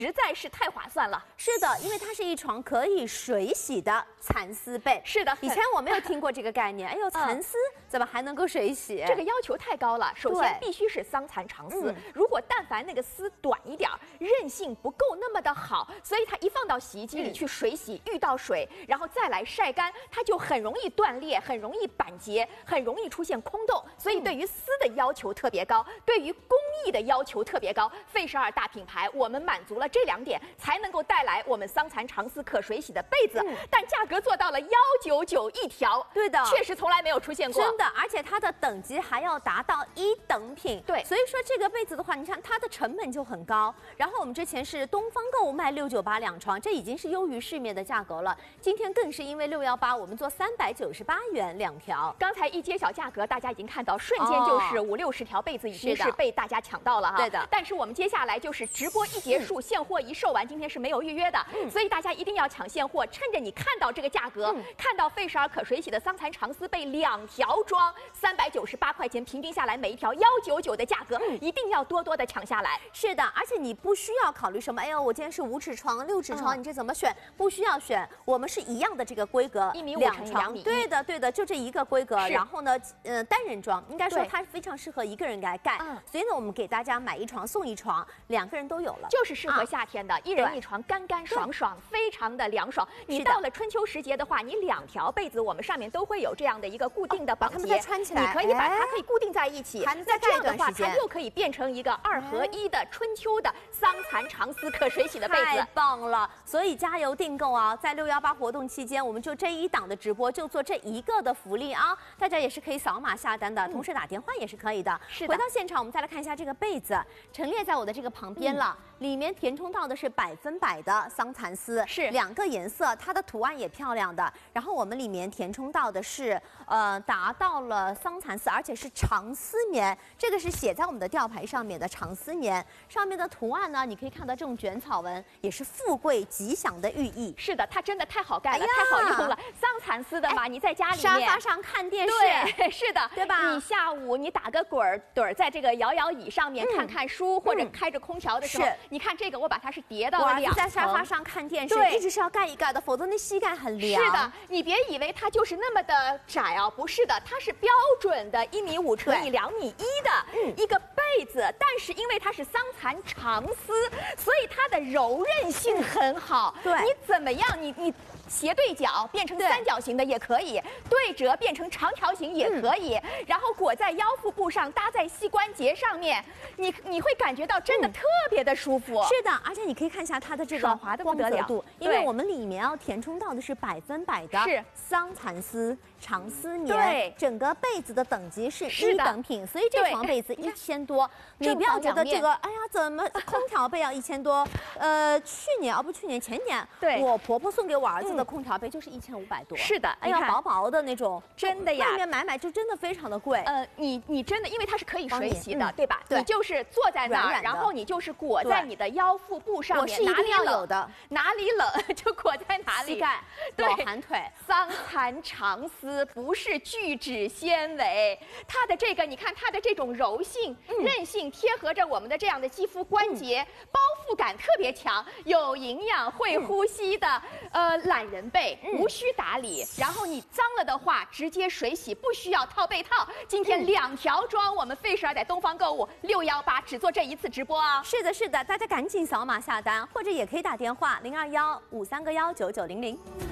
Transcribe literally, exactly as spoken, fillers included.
实在是太划算了。 是的，因为它是一床可以水洗的蚕丝被。 是的， 以前我没有听过这个概念。哎呦，蚕丝怎么还能够水洗？ 这个要求太高了。首先必须是桑蚕长丝，嗯、如果但凡那个丝短一点，韧性不够那么的好，所以它一放到洗衣机里去水洗，嗯、遇到水，然后再来晒干，它就很容易断裂，很容易板结，很容易出现空洞。所以对于丝的要求特别高，对于工艺的要求特别高。费舍尔大品牌，我们满足了这两点，才能够带来我们桑蚕长丝可水洗的被子，嗯、但价格做到了幺九九一条。 对的， 确实从来没有出现过。 真的，而且它的等级还要达到一等品。 对， 所以说这个被子的话，你看它的成本就很高。然后我们之前是东方购物卖六九八两床，这已经是优于市面的价格了。今天更是因为六幺八，我们做三百九十八元两条。 刚才一揭晓价格，大家已经看到，瞬间就是五六十条被子已经是被大家抢到了哈。 对的， 但是我们接下来就是直播一结束，嗯、现货一售完，今天是没有预约的，嗯、所以大家一定要抢现货。趁着你看到这个价格，嗯、看到费舍尔可水洗的桑蚕长丝被两条装三百九十八块钱，平均下来每一条幺九九的价格，嗯、一定要多多的抢下来。 是的，而且你不需要考虑什么，哎呦，我今天是五尺床、六尺床，嗯、你这怎么选？不需要选，我们是一样的这个规格， 一米五乘以两米。 对的，对的，就这一个规格。然后呢，呃，单人装，应该说它非常适合一个人来盖。嗯、所以呢，我们给大家买一床送一床，两个人都有了， 就是适合夏天的，啊、一人一床，干干爽爽，非常的凉爽。你到了春秋时节的话，你两条被子，我们上面都会有这样的一个固定的绑结， 哦、把它们再穿起来， 你可以把它可以固定在一起。 还能再这样的话， 它又可以变成一个二合一的春秋的桑蚕长丝可水洗的被子， 太棒了！所以加油订购啊，在六幺八活动期间，我们就这一档的直播就做这一个的福利啊，大家也是可以扫码下单的，同时打电话也是可以的。 是的。 回到现场，我们再来看一下这个被子，陈列在我的这个旁边了。嗯里面填充到的是百分百的桑蚕丝， 是两个颜色，它的图案也漂亮的。然后我们里面填充到的是，呃，达到了桑蚕丝，而且是长丝棉，这个是写在我们的吊牌上面的长丝棉。上面的图案呢，你可以看到这种卷草纹，也是富贵吉祥的寓意。 是的，它真的太好盖了，哎、太好用了。桑蚕丝的嘛，哎、你在家里面沙发上看电视， 对，是的， 对吧？ 你下午你打个滚儿盹儿在这个摇摇椅上面、嗯、看看书，或者开着空调的时候。嗯你看这个，我把它是叠到了两层。 在沙发上看电视， 对， 一直是要盖一盖的，否则那膝盖很凉。 是的，你别以为它就是那么的窄啊，不是的，它是标准的一米五乘以两米一的一个被子，但是因为它是桑蚕长丝，所以它的柔韧性很好。 对， 你怎么样？你你。斜对角变成三角形的也可以，对折变成长条形也可以，嗯、然后裹在腰腹部上，搭在膝关节上面，你你会感觉到真的特别的舒服。 嗯、是的，而且你可以看一下它的这个光泽度，因为我们里面要填充到的是百分百的是桑蚕丝长丝棉， 对， 整个被子的等级是一等品，所以这床被子一千多，你不要觉得这个，哎呀，怎么空调被要一千多？呃，去年啊不去年前年， 对， 我婆婆送给我儿子的。空调被就是一千五百多， 是的， 哎呀，薄薄的那种， 真的呀， 外面买买就真的非常的贵。 呃，你你真的，因为它是可以水洗的， 嗯、 对吧？ 对， 你就是坐在那儿，然后你就是裹在你的腰腹部上面，哪里有的， 哪里冷就裹在哪里。 膝盖、老寒腿， 桑蚕长丝不是聚酯纤维，它的这个你看它的这种柔性、嗯、韧性，贴合着我们的这样的肌肤关节，嗯、包覆感特别强，有营养、会呼吸的，嗯、呃懒人被，嗯、无需打理，然后你脏了的话直接水洗，不需要套被套。今天两条装，我们费舍尔在东方购物六幺八只做这一次直播啊！ 是的，是的，大家赶紧扫码下单，或者也可以打电话零二幺五三个幺九九零零。